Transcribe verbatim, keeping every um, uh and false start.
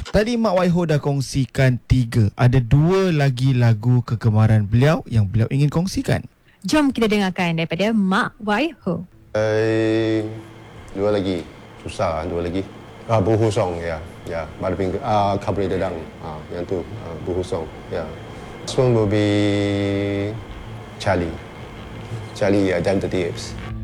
Tadi Mak Waiho dah kongsikan tiga. Ada dua lagi lagu kegemaran beliau yang beliau ingin kongsikan. Jom kita dengarkan daripada Mak Waiho. Eh, dua lagi. Susah, dua lagi. Ah, Buhu Song, ya. Ya, Pada Pinggir. Ah, Kabri Dedang. Ah, yang tu, ah, Buhu Song. Ya. This one will be Charlie. Charlie, uh, Dime the Thieves.